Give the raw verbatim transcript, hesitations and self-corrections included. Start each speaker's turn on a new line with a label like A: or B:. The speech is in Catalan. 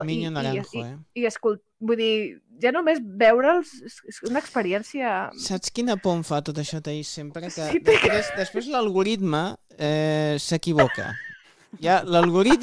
A: Miño
B: i,
A: Naranjo,
B: i,
A: eh?
B: i, i escolt... Vull dir, ja només veure'ls és una experiència...
A: Saps quina por em fa tot això, Taís? Sempre que
B: Sí, té que-
A: després, després l'algoritme eh, s'equivoca. Ja, l'algoritme